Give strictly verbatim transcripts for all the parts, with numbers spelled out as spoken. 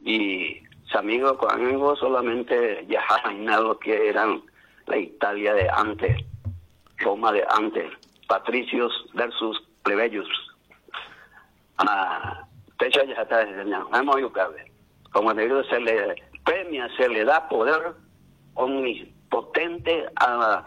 y sus amigos con amigos solamente viajaban a lo que eran la Italia de antes, Roma de antes, patricios versus plebeyos. Ah, techo ya está enseñando, vamos a buscar. Como te digo, se le premia, se le da poder omnipotente a,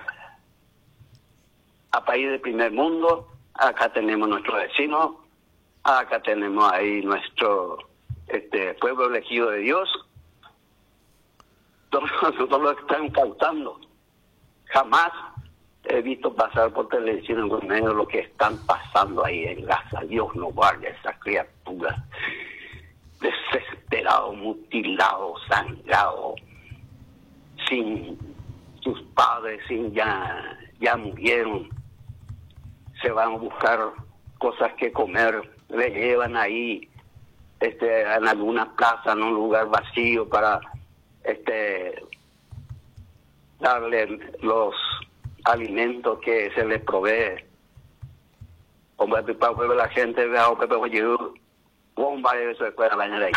a país del primer mundo. Acá tenemos nuestros vecinos, acá tenemos ahí nuestro este pueblo elegido de Dios. Todos, todos lo están incautando. Jamás he visto pasar por televisión en medio lo que están pasando ahí en Gaza. Dios no guarde a esas criaturas. Desesperados, mutilados, sangrados, sin sus padres, sin ya, ya murieron. Se van a buscar cosas que comer, le llevan ahí este, en alguna plaza, en un lugar vacío para este darle los alimentos que se les provee. Como para la gente vea o Pepe Oye, bomba de eso después de la mañana.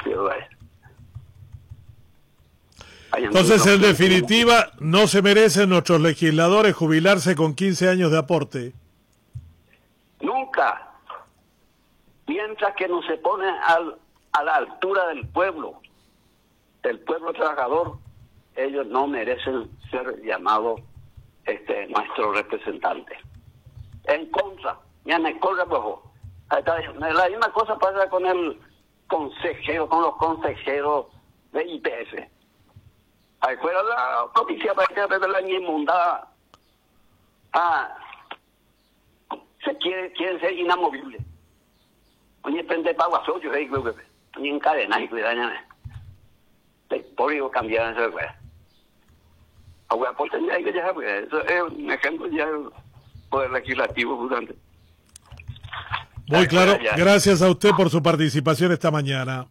Entonces, en definitiva, no se merecen nuestros legisladores jubilarse con quince años de aporte. Nunca. Mientras que no se pone al, a la altura del pueblo, del pueblo trabajador, ellos no merecen ser llamados este, nuestros representantes. En contra, ya me corre poco. La misma cosa pasa con el consejero, con los consejeros de I P F. Ahí fuera la noticia para que de la inmundada. Ah, se quiere, quieren ser inamovibles. Oye, prende paguaso, yo creo que ni encadenar y cuidar. Por eso cambiaron esa cosa. Ahora, por tener que ya, eso es un ejemplo ya del poder legislativo durante. Muy claro, gracias a usted por su participación esta mañana.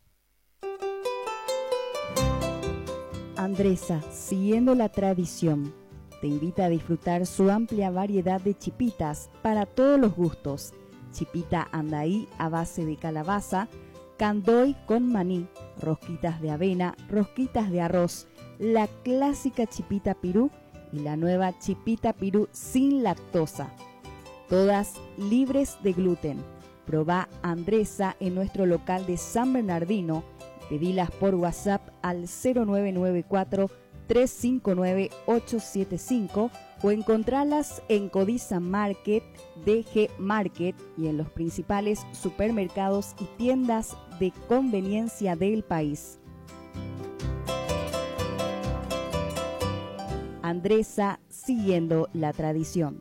Andresa, siguiendo la tradición, te invita a disfrutar su amplia variedad de chipitas para todos los gustos. Chipita andaí a base de calabaza, candoy con maní, rosquitas de avena, rosquitas de arroz, la clásica chipita pirú y la nueva chipita pirú sin lactosa. Todas libres de gluten. Probá Andresa en nuestro local de San Bernardino. Pedilas por WhatsApp al cero nueve nueve cuatro, tres cinco nueve, ocho siete cinco o encontralas en Codiza Market, D G Market y en los principales supermercados y tiendas de conveniencia del país. Andresa, siguiendo la tradición.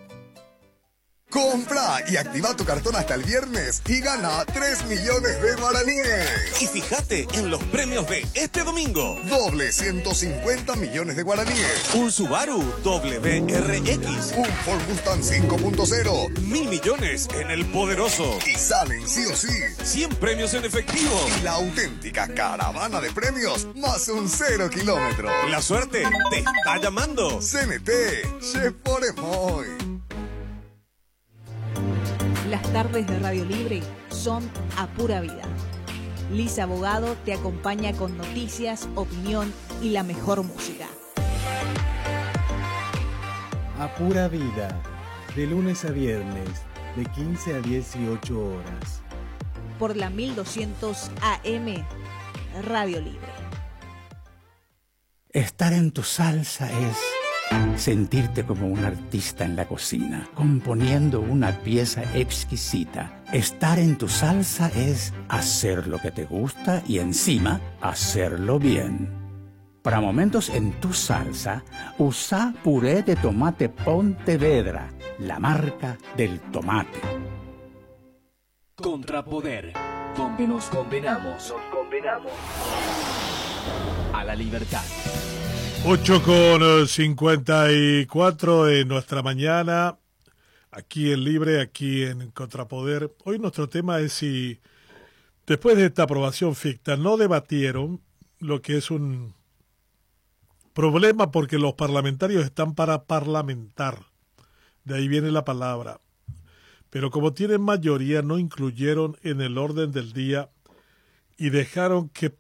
Compra y activa tu cartón hasta el viernes y gana tres millones de guaraníes. Y fíjate en los premios de este domingo. Doble ciento cincuenta millones de guaraníes. Un Subaru W R X. Un Ford Mustang cinco punto cero. Mil millones en el poderoso. Y salen sí o sí. cien premios en efectivo. Y la auténtica caravana de premios más un cero kilómetro. La suerte te está llamando. C N T, Chef por Emoy. Las tardes de Radio Libre son a pura vida. Lisa Abogado te acompaña con noticias, opinión y la mejor música. A pura vida, de lunes a viernes, de quince a dieciocho horas. Por la mil doscientos A M, Radio Libre. Estar en tu salsa es sentirte como un artista en la cocina, componiendo una pieza exquisita. Estar en tu salsa es hacer lo que te gusta y encima hacerlo bien. Para momentos en tu salsa, usa puré de tomate Pontevedra, la marca del tomate. Contrapoder, donde nos condenamos, nos condenamos a la libertad. ocho con cincuenta y cuatro en nuestra mañana, aquí en Libre, aquí en Contrapoder. Hoy nuestro tema es si, después de esta aprobación ficta, no debatieron, lo que es un problema porque los parlamentarios están para parlamentar, de ahí viene la palabra. Pero como tienen mayoría, no incluyeron en el orden del día y dejaron que